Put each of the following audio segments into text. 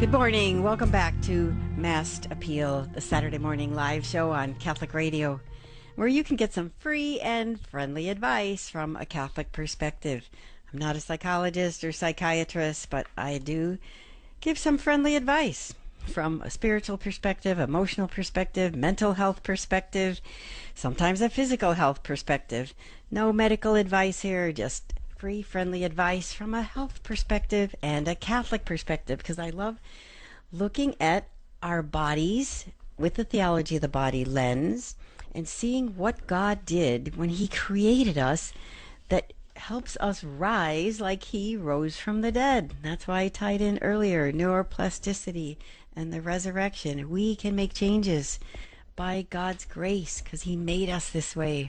Good morning. Welcome back to Masked Appeal, the Saturday morning live show on Catholic Radio, where you can get some free and friendly advice from a Catholic perspective. I'm not a psychologist or psychiatrist, but I do give some friendly advice from a spiritual perspective, emotional perspective, mental health perspective, sometimes a physical health perspective. No medical advice here, just free, friendly advice from a health perspective and a Catholic perspective, because I love looking at our bodies with the theology of the body lens and seeing what God did when He created us that helps us rise like He rose from the dead. That's why I tied in earlier neuroplasticity and the resurrection. We can make changes by God's grace because He made us this way.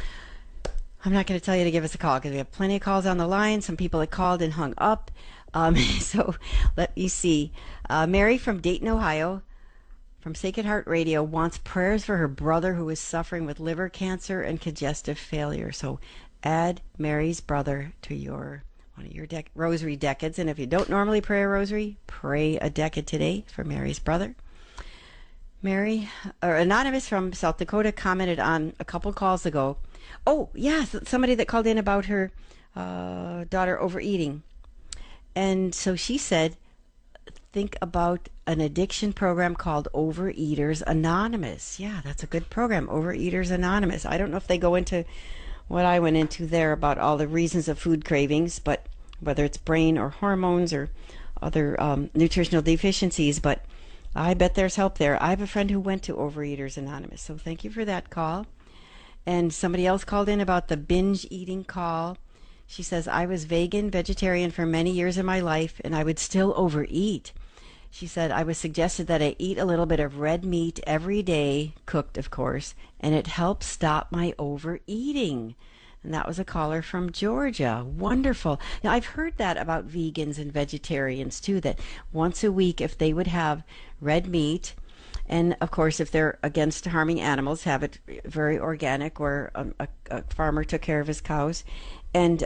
I'm not going to tell you to give us a call because we have plenty of calls on the line. Some people that called and hung up. So let me see. Mary from Dayton, Ohio, from Sacred Heart Radio, wants prayers for her brother who is suffering with liver cancer and congestive failure. So add Mary's brother to one of your rosary decades. And if you don't normally pray a rosary, pray a decade today for Mary's brother. Mary, or Anonymous from South Dakota, commented on a couple calls ago. Oh, yeah, somebody that called in about her daughter overeating. And so she said, think about an addiction program called Overeaters Anonymous. Yeah, that's a good program, Overeaters Anonymous. I don't know if they go into what I went into there about all the reasons of food cravings, but whether it's brain or hormones or other nutritional deficiencies, but I bet there's help there. I have a friend who went to Overeaters Anonymous, so thank you for that call. And somebody else called in about the binge eating call. She says, I was vegetarian for many years of my life, and I would still overeat. She said, I was suggested that I eat a little bit of red meat every day, cooked, of course, and it helped stop my overeating. And that was a caller from Georgia. Wonderful. Now, I've heard that about vegans and vegetarians, too, that once a week, if they would have red meat, and, of course, if they're against harming animals, have it very organic, where a farmer took care of his cows, and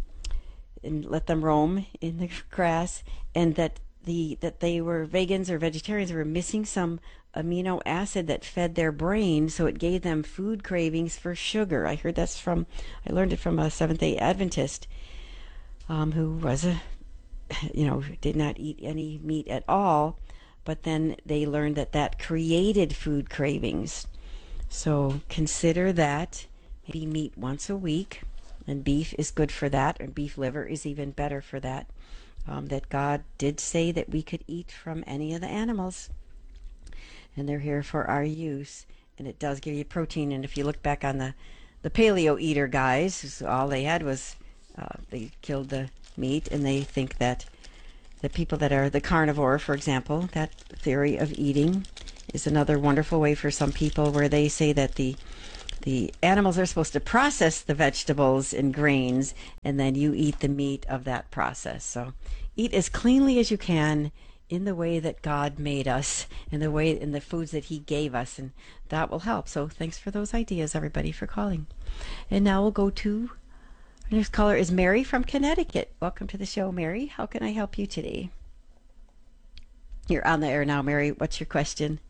let them roam in the grass, and that they were vegans or vegetarians were missing some amino acid that fed their brain, so it gave them food cravings for sugar. I learned it from a Seventh-day Adventist who was did not eat any meat at all, but then they learned that created food cravings. So consider that. Maybe meat once a week, and beef is good for that, and beef liver is even better for that. That God did say that we could eat from any of the animals, and they're here for our use, and it does give you protein. And if you look back on the paleo eater guys, all they had was they killed the meat, and they think that the people that are the carnivore, for example, that theory of eating is another wonderful way for some people, where they say that the animals are supposed to process the vegetables and grains, and then you eat the meat of that process. So eat as cleanly as you can in the way that God made us, in the foods that He gave us, and that will help. So thanks for those ideas, everybody, for calling. And now we'll go to our next caller is Mary from Connecticut. Welcome to the show, Mary. How can I help you today? You're on the air now, Mary. What's your question?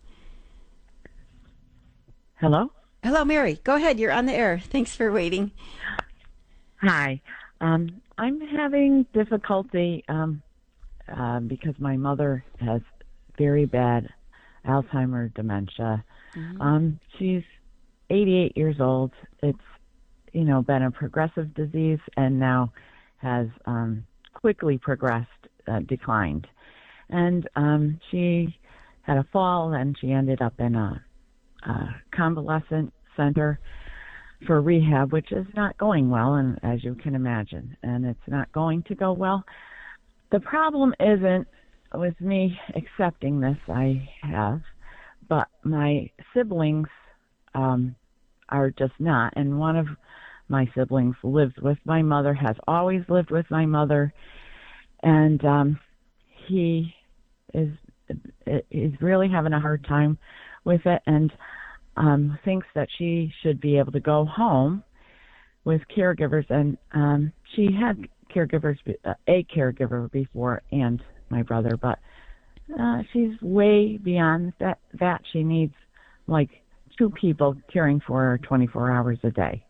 Hello? Hello, Mary. Go ahead. You're on the air. Thanks for waiting. Hi. I'm having difficulty because my mother has very bad Alzheimer's dementia. Mm-hmm. She's 88 years old. It's, been a progressive disease and now has quickly progressed, declined. And she had a fall, and she ended up in a convalescent center for rehab, which is not going well, and as you can imagine, and it's not going to go well. The problem isn't with me accepting this, I have, but my siblings are just not, and one of my siblings lives with my mother, has always lived with my mother, and he is really having a hard time with it, and thinks that she should be able to go home with caregivers, and she had a caregiver before, and my brother, but she's way beyond that. She needs like two people caring for her 24 hours a day.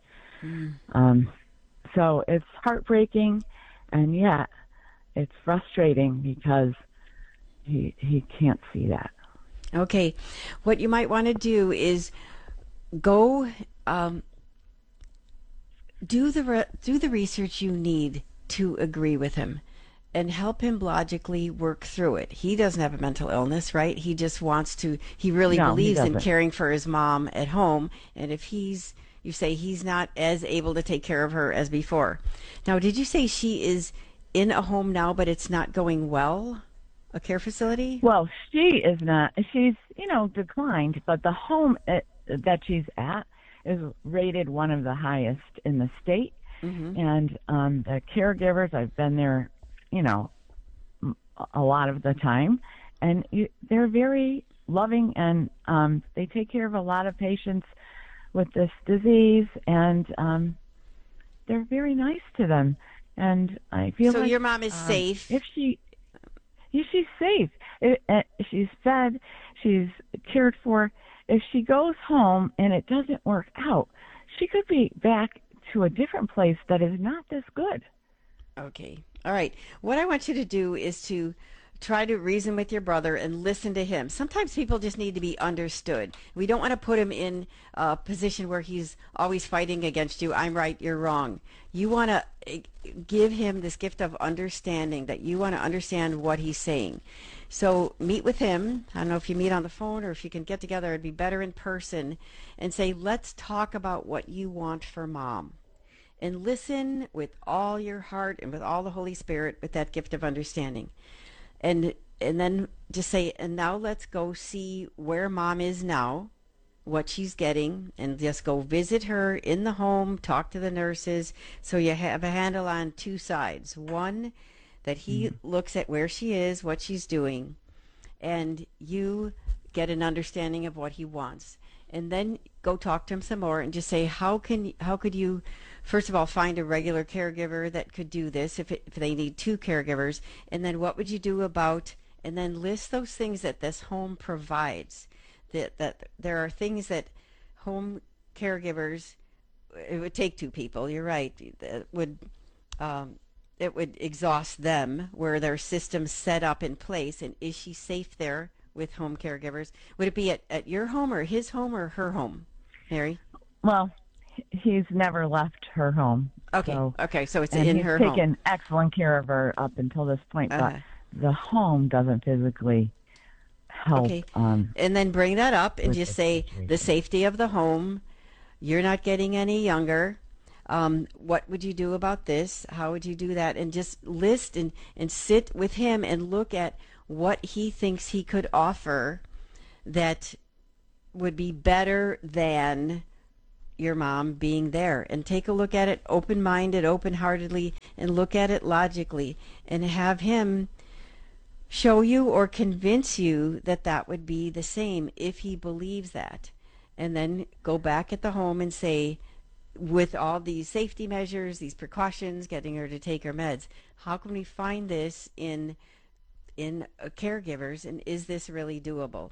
So it's heartbreaking, and yet it's frustrating because he can't see that. Okay, what you might want to do is go do the research you need to agree with him and help him logically work through it. He doesn't have a mental illness, right? He just wants to, he really No, he believes in doesn't. caring for his mom at home. And if you say he's not as able to take care of her as before. Now, did you say she is in a home now, but it's not going well? A care facility? Well, she is not. She's, declined, but the home that she's at is rated one of the highest in the state. And the caregivers, I've been there, a lot of the time, and they're very loving, and they take care of a lot of patients with this disease, and they're very nice to them. And I feel So like your mom is safe. if she's safe. She's fed. She's cared for. If she goes home and it doesn't work out, she could be back to a different place that is not this good. Okay. All right. What I want you to do is to try to reason with your brother and listen to him. Sometimes people just need to be understood. We don't want to put him in a position where he's always fighting against you. I'm right, you're wrong. You want to give him this gift of understanding, that you want to understand what he's saying. So meet with him. I don't know if you meet on the phone or if you can get together. It'd be better in person, and say, let's talk about what you want for mom. And listen with all your heart and with all the Holy Spirit with that gift of understanding. And then just say, and now let's go see where mom is now, what she's getting, and just go visit her in the home, talk to the nurses, so you have a handle on two sides. One, that he looks at where she is, what she's doing, and you get an understanding of what he wants. And then go talk to him some more and just say, how could you first of all find a regular caregiver that could do this if they need two caregivers, and then what would you do about, and then list those things that this home provides, that there are things that home caregivers, it would take two people, you're right, it would exhaust them, where their system's set up in place. And is she safe there with home caregivers? Would it be at your home or his home or her home, Mary? Well, he's never left her home. Okay. So, okay. So it's and in he's her taken home. excellent care of her up until this point, Uh, but the home doesn't physically help. okay. And then bring that up and with just this say the situation. safety of the home. You're not getting any younger. What would you do about this? How would you do that? And just list and sit with him and look at what he thinks he could offer that would be better than your mom being there, and take a look at it open-minded, open-heartedly, and look at it logically, and have him show you or convince you that that would be the same if he believes that. And then go back at the home and say, with all these safety measures, these precautions, getting her to take her meds, how can we find this in caregivers, and is this really doable?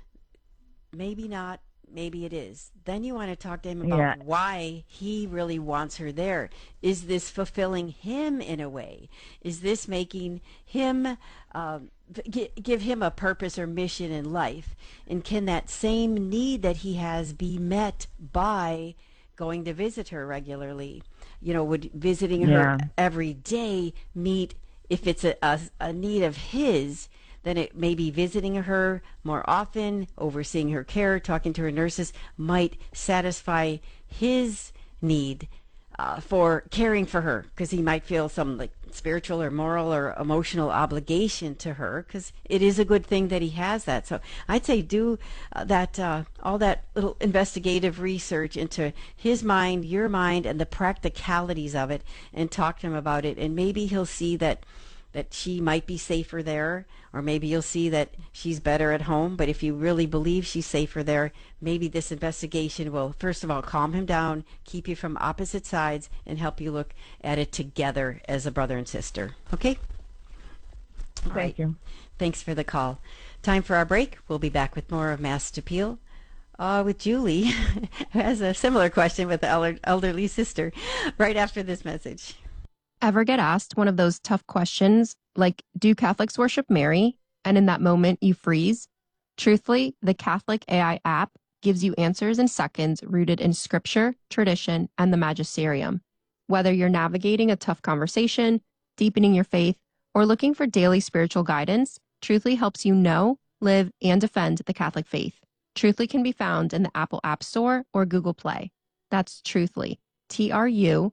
Maybe not, maybe it is. Then you want to talk to him about Yeah, why he really wants her there. Is this fulfilling him in a way? Is this making him give him a purpose or mission in life? And can that same need that he has be met by going to visit her regularly? Would visiting her yeah, every day meet, if it's a need of his, then it may be visiting her more often, overseeing her care, talking to her nurses might satisfy his need for caring for her, because he might feel some like spiritual or moral or emotional obligation to her, because it is a good thing that he has that. So I'd say do that all that little investigative research into his mind, your mind, and the practicalities of it, and talk to him about it, and maybe he'll see that she might be safer there, or maybe you'll see that she's better at home. But if you really believe she's safer there, maybe this investigation will, first of all, calm him down, keep you from opposite sides, and help you look at it together as a brother and sister. Okay? All right. Thank you. Thanks for the call. Time for our break. We'll be back with more of Masked Appeal with Julie, who has a similar question with the elderly sister, right after this message. Ever get asked one of those tough questions like, do Catholics worship Mary? And in that moment, you freeze? Truthfully, the Catholic AI app gives you answers in seconds rooted in scripture, tradition, and the magisterium. Whether you're navigating a tough conversation, deepening your faith, or looking for daily spiritual guidance, Truthly helps you know, live, and defend the Catholic faith. Truthly can be found in the Apple App Store or Google Play. That's Truthly, Trutthly.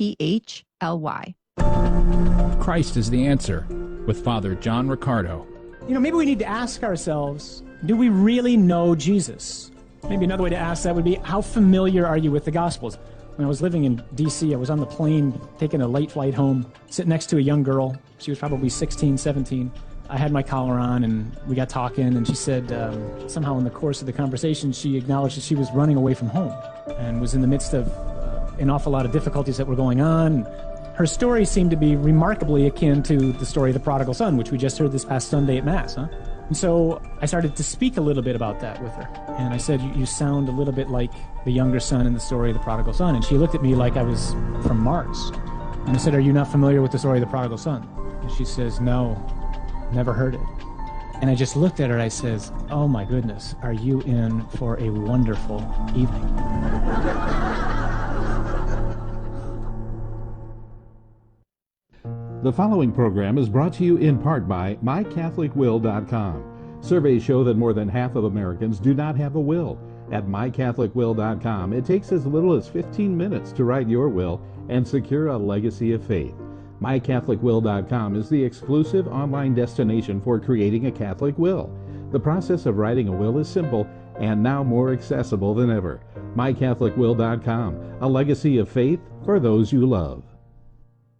Christ is the answer, with Father John Riccardo. Maybe we need to ask ourselves, do we really know Jesus? Maybe another way to ask that would be, how familiar are you with the Gospels? When I was living in D.C., I was on the plane taking a late flight home, sitting next to a young girl. She was probably 16, 17. I had my collar on, and we got talking, and she said somehow in the course of the conversation, she acknowledged that she was running away from home and was in the midst of an awful lot of difficulties that were going on. Her story seemed to be remarkably akin to the story of the prodigal son, which we just heard this past Sunday at Mass. And so I started to speak a little bit about that with her. And I said, you sound a little bit like the younger son in the story of the prodigal son. And she looked at me like I was from Mars. And I said, are you not familiar with the story of the prodigal son? And she says, no, never heard it. And I just looked at her, I says, oh my goodness, are you in for a wonderful evening? The following program is brought to you in part by MyCatholicWill.com. Surveys show that more than half of Americans do not have a will. At MyCatholicWill.com, it takes as little as 15 minutes to write your will and secure a legacy of faith. MyCatholicWill.com is the exclusive online destination for creating a Catholic will. The process of writing a will is simple and now more accessible than ever. MyCatholicWill.com, a legacy of faith for those you love.